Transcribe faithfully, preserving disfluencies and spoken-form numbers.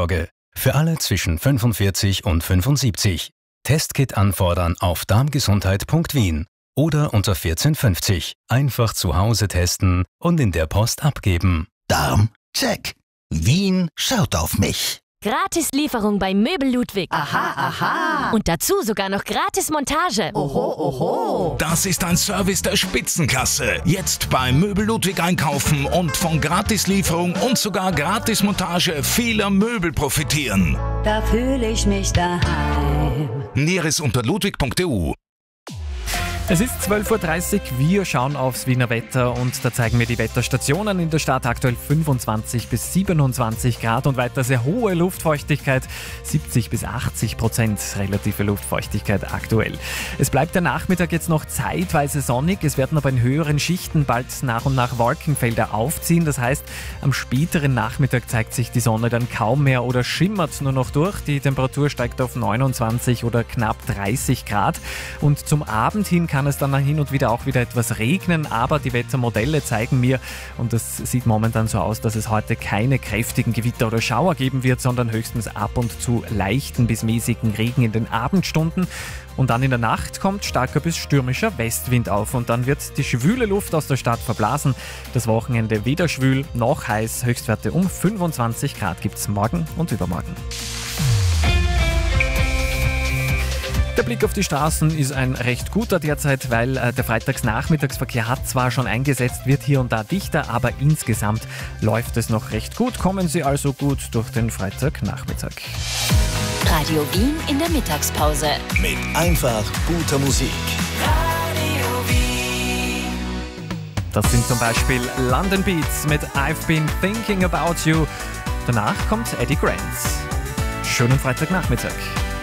Darmvorsorge. Für alle zwischen fünfundvierzig und fünfundsiebzig. Testkit anfordern auf darmgesundheit punkt wien oder unter vierzehn fünfzig. Einfach zu Hause testen und in der Post abgeben. Darm, check. Wien schaut auf mich. Gratislieferung bei Möbel Ludwig. Aha, aha. Und dazu sogar noch gratis Montage. Oho, oho. Das ist ein Service der Spitzenklasse. Jetzt bei Möbel Ludwig einkaufen und von Gratislieferung und sogar Gratismontage vieler Möbel profitieren. Da fühle ich mich daheim. Näheres unter ludwig punkt e u. Es ist zwölf Uhr dreißig, wir schauen aufs Wiener Wetter und da zeigen wir die Wetterstationen in der Stadt. Aktuell fünfundzwanzig bis siebenundzwanzig Grad und weiter sehr hohe Luftfeuchtigkeit, siebzig bis achtzig Prozent relative Luftfeuchtigkeit aktuell. Es bleibt der Nachmittag jetzt noch zeitweise sonnig, es werden aber in höheren Schichten bald nach und nach Wolkenfelder aufziehen. Das heißt, am späteren Nachmittag zeigt sich die Sonne dann kaum mehr oder schimmert nur noch durch. Die Temperatur steigt auf neunundzwanzig oder knapp dreißig Grad und zum Abend hin kann es dann hin und wieder auch wieder etwas regnen, aber die Wettermodelle zeigen mir, und das sieht momentan so aus, dass es heute keine kräftigen Gewitter oder Schauer geben wird, sondern höchstens ab und zu leichten bis mäßigen Regen in den Abendstunden. Und dann in der Nacht kommt starker bis stürmischer Westwind auf und dann wird die schwüle Luft aus der Stadt verblasen. Das Wochenende weder schwül noch heiß, Höchstwerte um fünfundzwanzig Grad gibt es morgen und übermorgen. Der Blick auf die Straßen ist ein recht guter derzeit, weil äh, der Freitagsnachmittagsverkehr hat zwar schon eingesetzt, wird hier und da dichter, aber insgesamt läuft es noch recht gut. Kommen Sie also gut durch den Freitagnachmittag. Radio Wien in der Mittagspause. Mit einfach guter Musik. Radio Wien. Das sind zum Beispiel London Beats mit I've Been Thinking About You. Danach kommt Eddie Grant. Schönen Freitagnachmittag.